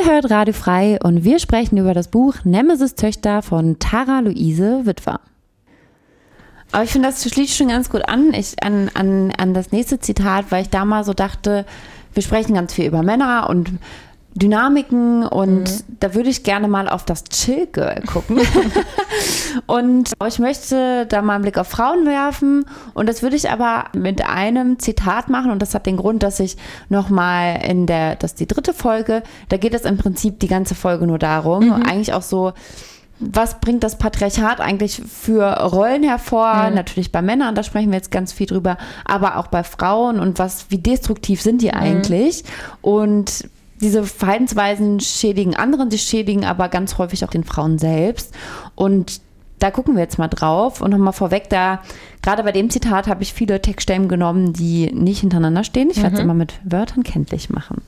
hört Radio Frei und wir sprechen über das Buch Nemesis-Töchter von Tara Luise Witwer. Aber ich finde, das schließt schon ganz gut an das nächste Zitat, weil ich da mal so dachte, wir sprechen ganz viel über Männer und Dynamiken und da würde ich gerne mal auf das Chill-Girl gucken. Und ich möchte da mal einen Blick auf Frauen werfen und das würde ich aber mit einem Zitat machen und das hat den Grund, dass ich nochmal das ist die 3. Folge, da geht es im Prinzip die ganze Folge nur darum, eigentlich auch so, was bringt das Patriarchat eigentlich für Rollen hervor? Natürlich bei Männern, da sprechen wir jetzt ganz viel drüber, aber auch bei Frauen und wie destruktiv sind die eigentlich? Und diese Verhaltensweisen schädigen anderen, sie schädigen aber ganz häufig auch den Frauen selbst. Und da gucken wir jetzt mal drauf. Und nochmal vorweg, gerade bei dem Zitat habe ich viele Textstellen genommen, die nicht hintereinander stehen. Ich werde es immer mit Wörtern kenntlich machen.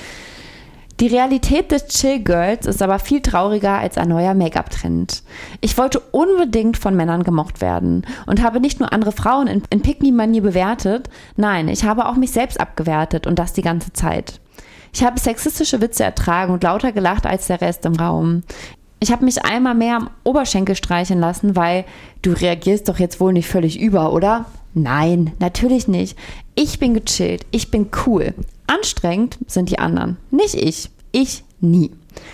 Die Realität des Chill-Girls ist aber viel trauriger als ein neuer Make-up-Trend. Ich wollte unbedingt von Männern gemocht werden und habe nicht nur andere Frauen in Pick-Me-Manier bewertet, nein, ich habe auch mich selbst abgewertet und das die ganze Zeit. Ich habe sexistische Witze ertragen und lauter gelacht als der Rest im Raum. Ich habe mich einmal mehr am Oberschenkel streichen lassen, weil du reagierst doch jetzt wohl nicht völlig über, oder? Nein, natürlich nicht. Ich bin gechillt, ich bin cool. Anstrengend sind die anderen, nicht ich. Ich nie.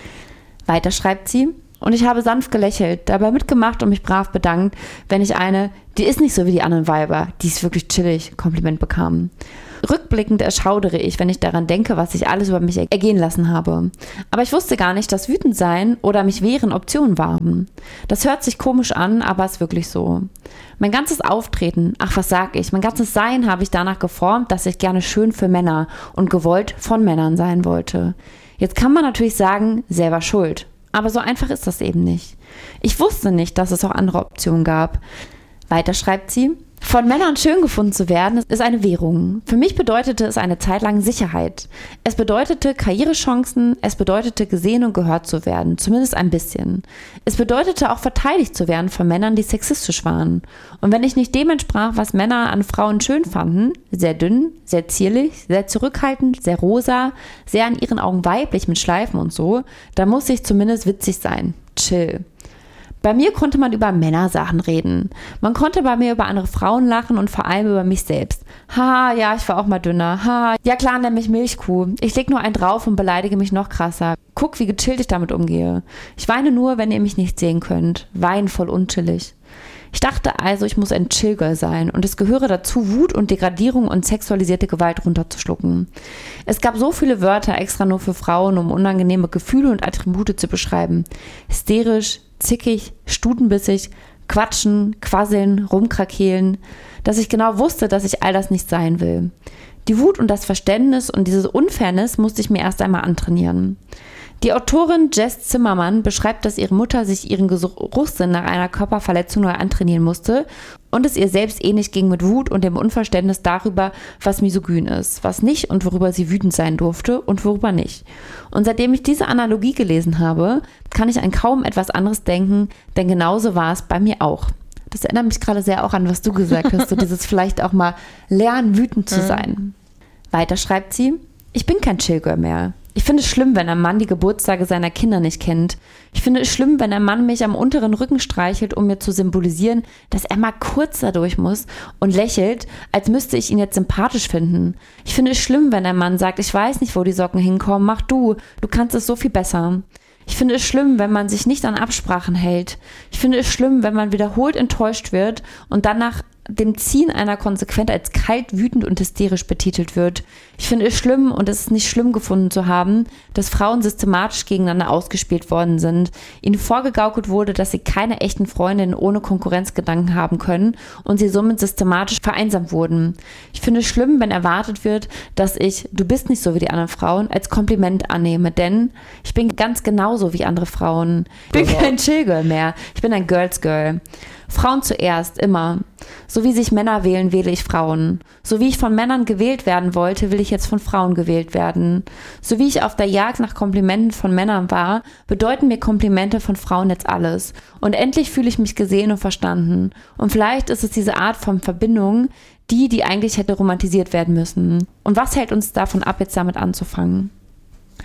Weiter schreibt sie, und ich habe sanft gelächelt, dabei mitgemacht und mich brav bedankt, wenn ich die ist nicht so wie die anderen Weiber, die ist wirklich chillig, Kompliment bekam. Rückblickend erschaudere ich, wenn ich daran denke, was ich alles über mich ergehen lassen habe. Aber ich wusste gar nicht, dass wütend sein oder mich wehren Optionen waren. Das hört sich komisch an, aber ist wirklich so. Mein ganzes Auftreten, mein ganzes Sein habe ich danach geformt, dass ich gerne schön für Männer und gewollt von Männern sein wollte. Jetzt kann man natürlich sagen, selber schuld. Aber so einfach ist das eben nicht. Ich wusste nicht, dass es auch andere Optionen gab. Weiter schreibt sie, von Männern schön gefunden zu werden, ist eine Währung. Für mich bedeutete es eine Zeit lang Sicherheit. Es bedeutete Karrierechancen, es bedeutete gesehen und gehört zu werden, zumindest ein bisschen. Es bedeutete auch verteidigt zu werden von Männern, die sexistisch waren. Und wenn ich nicht dem entsprach, was Männer an Frauen schön fanden, sehr dünn, sehr zierlich, sehr zurückhaltend, sehr rosa, sehr an ihren Augen weiblich mit Schleifen und so, dann muss ich zumindest witzig sein. Chill. Bei mir konnte man über Männersachen reden. Man konnte bei mir über andere Frauen lachen und vor allem über mich selbst. Haha, ja, ich war auch mal dünner. Haha, ja klar, nämlich Milchkuh. Ich leg nur einen drauf und beleidige mich noch krasser. Guck, wie gechillt ich damit umgehe. Ich weine nur, wenn ihr mich nicht sehen könnt. Weinen voll unchillig. Ich dachte also, ich muss ein Chillgirl sein und es gehöre dazu, Wut und Degradierung und sexualisierte Gewalt runterzuschlucken. Es gab so viele Wörter extra nur für Frauen, um unangenehme Gefühle und Attribute zu beschreiben. Hysterisch, zickig, stutenbissig, quatschen, quasseln, rumkrakeelen, dass ich genau wusste, dass ich all das nicht sein will. Die Wut und das Verständnis und diese Unfairness musste ich mir erst einmal antrainieren. Die Autorin Jess Zimmermann beschreibt, dass ihre Mutter sich ihren Geruchssinn nach einer Körperverletzung neu antrainieren musste und es ihr selbst ähnlich ging mit Wut und dem Unverständnis darüber, was misogyn ist, was nicht und worüber sie wütend sein durfte und worüber nicht. Und seitdem ich diese Analogie gelesen habe, kann ich an kaum etwas anderes denken, denn genauso war es bei mir auch. Das erinnert mich gerade sehr auch an, was du gesagt hast, so dieses vielleicht auch mal lernen, wütend zu sein. Weiter schreibt sie, ich bin kein Chillgirl mehr. Ich finde es schlimm, wenn ein Mann die Geburtstage seiner Kinder nicht kennt. Ich finde es schlimm, wenn ein Mann mich am unteren Rücken streichelt, um mir zu symbolisieren, dass er mal kurz dadurch muss und lächelt, als müsste ich ihn jetzt sympathisch finden. Ich finde es schlimm, wenn ein Mann sagt, ich weiß nicht, wo die Socken hinkommen, mach du kannst es so viel besser. Ich finde es schlimm, wenn man sich nicht an Absprachen hält. Ich finde es schlimm, wenn man wiederholt enttäuscht wird und dann nach dem Ziehen einer Konsequenz als kalt, wütend und hysterisch betitelt wird. Ich finde es schlimm und es ist nicht schlimm gefunden zu haben, dass Frauen systematisch gegeneinander ausgespielt worden sind, ihnen vorgegaukelt wurde, dass sie keine echten Freundinnen ohne Konkurrenzgedanken haben können und sie somit systematisch vereinsamt wurden. Ich finde es schlimm, wenn erwartet wird, dass ich, du bist nicht so wie die anderen Frauen, als Kompliment annehme, denn ich bin ganz genauso wie andere Frauen. Ich bin kein Chillgirl mehr, ich bin ein Girls Girl. Frauen zuerst, immer. So wie sich Männer wählen, wähle ich Frauen. So wie ich von Männern gewählt werden wollte, will ich jetzt von Frauen gewählt werden. So wie ich auf der Jagd nach Komplimenten von Männern war, bedeuten mir Komplimente von Frauen jetzt alles. Und endlich fühle ich mich gesehen und verstanden. Und vielleicht ist es diese Art von Verbindung, die eigentlich hätte romantisiert werden müssen. Und was hält uns davon ab, jetzt damit anzufangen?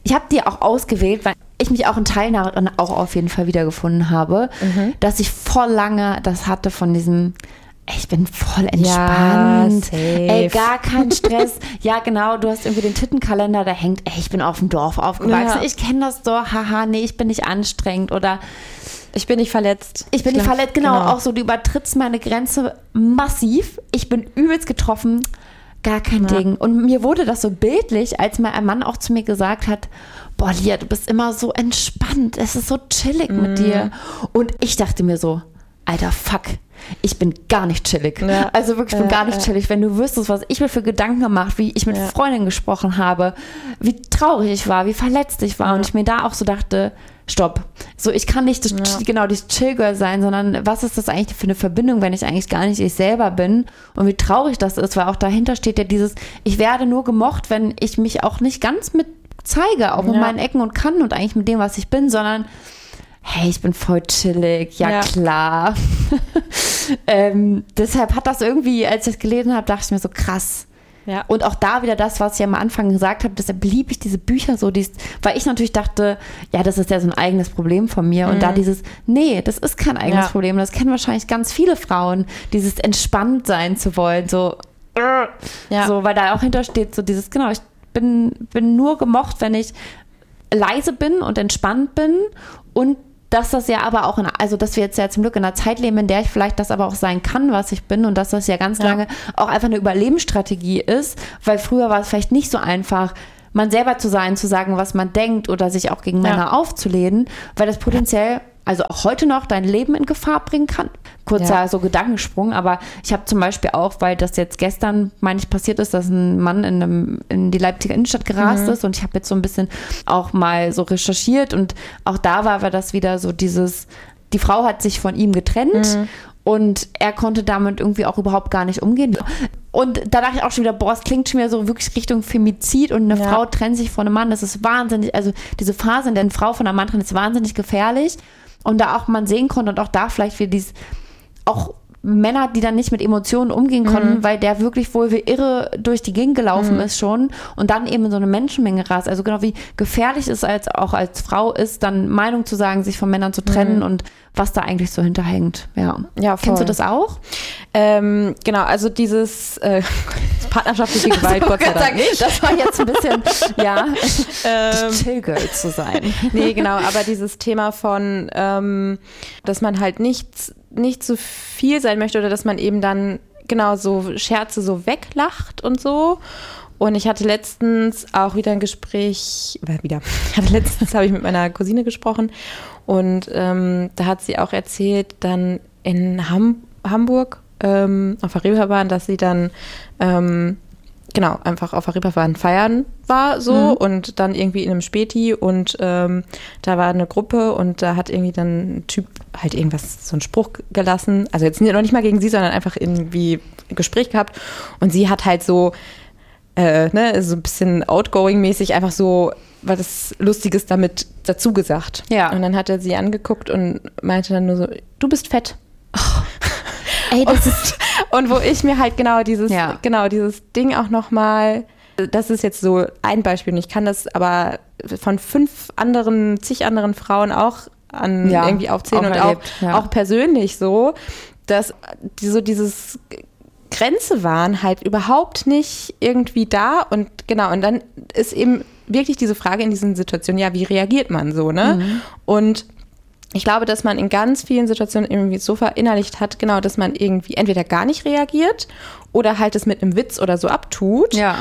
ich habe die auch ausgewählt, weil ich mich auch in Teilen darin auch auf jeden Fall wiedergefunden habe, dass ich voll lange das hatte von diesem, ich bin voll entspannt, gar kein Stress. Ja, genau, du hast irgendwie den Tittenkalender, da hängt, ich bin auf dem Dorf aufgewachsen, ich kenne das doch, haha, nee, ich bin nicht anstrengend oder ich bin nicht verletzt. Ich bin nicht verletzt, genau, auch so, du übertrittst meine Grenze massiv, ich bin übelst getroffen, gar kein Ding. Und mir wurde das so bildlich, als mal ein Mann auch zu mir gesagt hat, boah, Lia, du bist immer so entspannt, es ist so chillig mit dir. Und ich dachte mir so, alter, fuck, ich bin gar nicht chillig. Ja. Also wirklich, ich bin gar nicht chillig. Wenn du wüsstest, was ich mir für Gedanken gemacht, wie ich mit Freundinnen gesprochen habe, wie traurig ich war, wie verletzt ich war. Und ich mir da auch so dachte, stopp. So, ich kann nicht dieses Chill-Girl sein, sondern was ist das eigentlich für eine Verbindung, wenn ich eigentlich gar nicht ich selber bin? Und wie traurig das ist, weil auch dahinter steht ja dieses, ich werde nur gemocht, wenn ich mich auch nicht ganz mit zeige, auch mit meinen Ecken und Kanten und eigentlich mit dem, was ich bin, sondern hey, ich bin voll chillig, ja klar. Deshalb hat das irgendwie, als ich das gelesen habe, dachte ich mir so krass. Ja. Und auch da wieder das, was ich am Anfang gesagt habe, deshalb liebe ich diese Bücher so, weil ich natürlich dachte, ja, das ist ja so ein eigenes Problem von mir. Und da nee, das ist kein eigenes Problem. Das kennen wahrscheinlich ganz viele Frauen, dieses entspannt sein zu wollen, so, weil da auch hintersteht, so dieses, genau, ich bin nur gemocht, wenn ich leise bin und entspannt bin und dass das ja aber auch, dass wir jetzt ja zum Glück in einer Zeit leben, in der ich vielleicht das aber auch sein kann, was ich bin und dass das ja ganz lange auch einfach eine Überlebensstrategie ist, weil früher war es vielleicht nicht so einfach, man selber zu sein, zu sagen, was man denkt oder sich auch gegen Männer aufzulehnen, weil das potenziell, also auch heute noch, dein Leben in Gefahr bringen kann. Kurzer so Gedankensprung, aber ich habe zum Beispiel auch, weil das jetzt gestern, meine ich, passiert ist, dass ein Mann in die Leipziger Innenstadt gerast ist und ich habe jetzt so ein bisschen auch mal so recherchiert und auch da war das wieder so dieses, die Frau hat sich von ihm getrennt und er konnte damit irgendwie auch überhaupt gar nicht umgehen. Und da dachte ich auch schon wieder, boah, es klingt schon wieder so wirklich Richtung Femizid und eine Frau trennt sich von einem Mann, das ist wahnsinnig, also diese Phase, in der eine Frau von einem Mann trennt, ist wahnsinnig gefährlich. Und da auch man sehen konnte und auch da vielleicht wieder auch Männer, die dann nicht mit Emotionen umgehen konnten, weil der wirklich wohl wie irre durch die Gegend gelaufen ist schon und dann eben in so eine Menschenmenge rast. Also genau wie gefährlich es auch als Frau ist, dann Meinung zu sagen, sich von Männern zu trennen und was da eigentlich so hinterhängt. Ja, voll. Kennst du das auch? Genau, also dieses partnerschaftliche Gewalt, Gott sei Dank nicht. Das war jetzt ein bisschen, Chill-Girl zu sein. Nee, genau, aber dieses Thema von, dass man halt nicht zu viel sein möchte oder dass man eben dann genau so Scherze so weglacht und so. Und ich hatte letztens auch wieder ein Gespräch, habe ich mit meiner Cousine gesprochen und da hat sie auch erzählt, dann in Hamburg auf der Reeperbahn, dass sie dann einfach auf der Reeperbahn feiern war so und dann irgendwie in einem Späti und da war eine Gruppe und da hat irgendwie dann ein Typ halt irgendwas, so einen Spruch gelassen, also jetzt noch nicht mal gegen sie, sondern einfach irgendwie ein Gespräch gehabt und sie hat halt so so ein bisschen outgoing-mäßig einfach so was Lustiges damit dazu gesagt. Ja. Und dann hat er sie angeguckt und meinte dann nur so, du bist fett. Oh. Ey, das ist und wo ich mir halt genau dieses Ding auch nochmal, das ist jetzt so ein Beispiel und ich kann das aber von zig anderen Frauen auch irgendwie aufzählen auch und auch persönlich so, dass dieses Grenze waren halt überhaupt nicht irgendwie da und genau, und dann ist eben wirklich diese Frage in diesen Situationen, ja, wie reagiert man so, ne? Und ich glaube, dass man in ganz vielen Situationen irgendwie so verinnerlicht hat, genau, dass man irgendwie entweder gar nicht reagiert oder halt es mit einem Witz oder so abtut. Ja.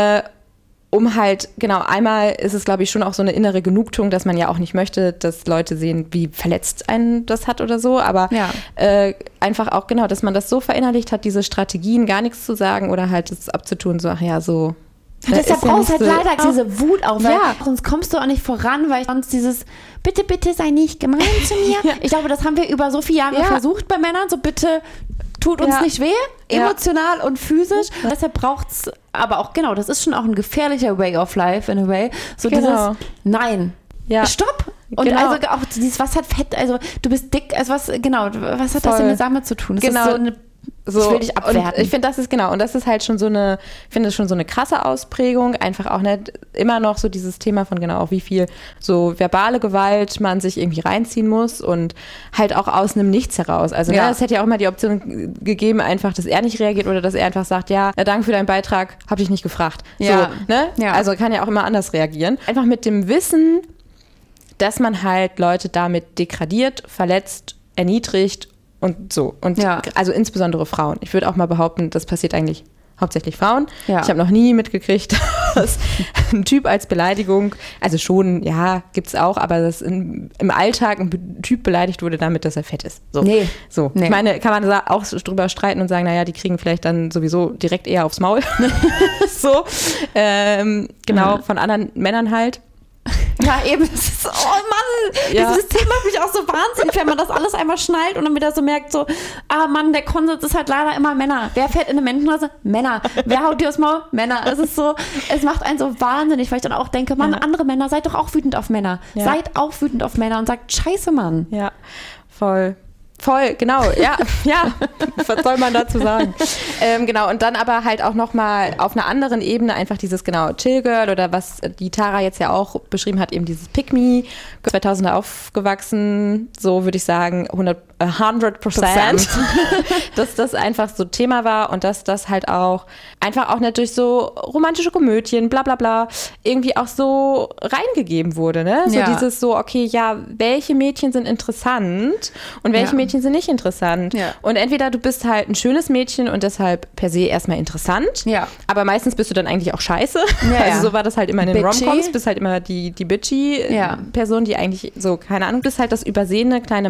Um halt, genau, einmal ist es, glaube ich, schon auch so eine innere Genugtuung, dass man ja auch nicht möchte, dass Leute sehen, wie verletzt einen das hat oder so, aber einfach auch, genau, dass man das so verinnerlicht hat, diese Strategien, gar nichts zu sagen oder halt es abzutun, so, ach ja, so. Deshalb brauchst halt leider diese Wut auch, weil sonst kommst du auch nicht voran, weil sonst dieses bitte, bitte sei nicht gemein zu mir. Ich glaube, das haben wir über so viele Jahre versucht bei Männern, so bitte tut uns nicht weh, emotional und physisch. Deshalb braucht es aber auch, genau, das ist schon auch ein gefährlicher Way of Life in a way. So dieses Nein. Ja. Stopp! Und also auch dieses, was hat Fett, also du bist dick, also was hat das denn damit zu tun? Das ist so eine So, ich will dich abwerten. Und ich finde, das ist genau, und das ist halt schon so eine, ich finde das schon so eine krasse Ausprägung, einfach auch nicht immer noch so dieses Thema von genau auch wie viel so verbale Gewalt man sich irgendwie reinziehen muss und halt auch aus einem Nichts heraus. Also ne, es hätte ja auch immer die Option gegeben, einfach, dass er nicht reagiert oder dass er einfach sagt, ja, danke für deinen Beitrag, hab dich nicht gefragt. Ja. So, ne? Ja. Also kann ja auch immer anders reagieren. Einfach mit dem Wissen, dass man halt Leute damit degradiert, verletzt, erniedrigt und so. Und also insbesondere Frauen. Ich würde auch mal behaupten, das passiert eigentlich hauptsächlich Frauen. Ja. Ich habe noch nie mitgekriegt, dass ein Typ als Beleidigung, also schon, ja, gibt's auch, aber dass im Alltag ein Typ beleidigt wurde damit, dass er fett ist. So. Nee. So. Nee. Ich meine, kann man auch drüber streiten und sagen, naja, die kriegen vielleicht dann sowieso direkt eher aufs Maul. So. Genau, von anderen Männern halt. Ja, eben. Das ist, oh Mann, dieses System macht mich auch so wahnsinnig, wenn man das alles einmal schnallt und dann wieder so merkt, so, Mann, der Konsens ist halt leider immer Männer. Wer fährt in eine Menschenhose? Männer. Wer haut dir aufs Maul? Männer. Es ist so, es macht einen so wahnsinnig, weil ich dann auch denke, Mann, andere Männer, seid doch auch wütend auf Männer. Ja. Seid auch wütend auf Männer und sagt, scheiße, Mann. Ja, voll, genau, ja, was soll man dazu sagen? Genau, und dann aber halt auch nochmal auf einer anderen Ebene einfach dieses, genau, Chill Girl oder was die Tara jetzt ja auch beschrieben hat, eben dieses Pick Me, 2000er aufgewachsen, so würde ich sagen, 100%, dass das einfach so Thema war und dass das halt auch einfach auch nicht durch so romantische Komödien, bla bla bla, irgendwie auch so reingegeben wurde, ne? So dieses so, okay, ja, welche Mädchen sind interessant und welche Mädchen sind nicht interessant. Ja. Und entweder du bist halt ein schönes Mädchen und deshalb per se erstmal interessant, aber meistens bist du dann eigentlich auch scheiße. Ja, also so war das halt immer in den Rom-Coms, bist halt immer die bitchy Person, die eigentlich so, keine Ahnung, bist halt das übersehene kleine